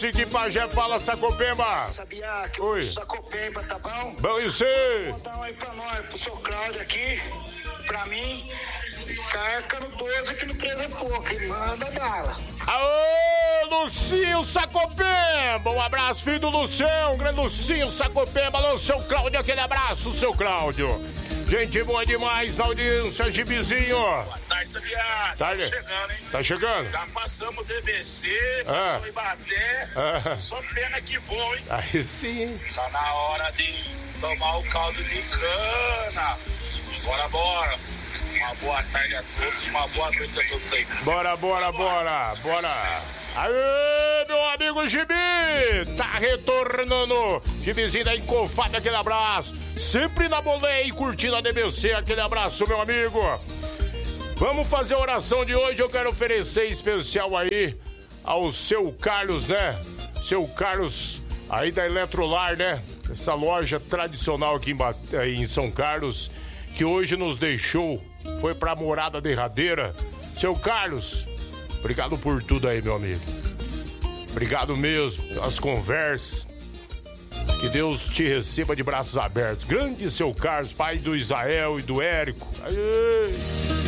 Que Pajé fala, Sacopemba. Sabia que o Sacopemba, tá bom? Bom, e você? Vou dar um aí pra nós, pro seu Cláudio aqui, pra mim, carca no 12 que no 13 é pouco, e manda bala. Aô, Lucinho Sacopemba, um abraço, filho do Lucião, grande Lucinho Sacopemba, alô, seu Cláudio, aquele abraço, seu Cláudio. Gente boa demais na audiência, Gibizinho. Boa tarde, Sabiá. Tá chegando, hein? Tá chegando? Já passamos o DBC, passou Ibaté. Só pena que voa, hein? Aí sim, hein? Tá na hora de tomar o caldo de cana. Bora. Uma boa tarde a todos e uma boa noite a todos aí. Bora. Aê, meu amigo Gibi, tá retornando. Gibizinho da Encofada, aquele abraço. Sempre na boleia curtindo a DBC, aquele abraço, meu amigo. Vamos fazer a oração de hoje. Eu quero oferecer especial aí ao seu Carlos, né? Seu Carlos aí da Eletrolar, né? Essa loja tradicional aqui em São Carlos, que hoje nos deixou, foi pra morada derradeira. Seu Carlos, obrigado por tudo aí, meu amigo. Obrigado mesmo pelas conversas. Que Deus te receba de braços abertos. Grande seu Carlos, pai do Israel e do Érico. Aê.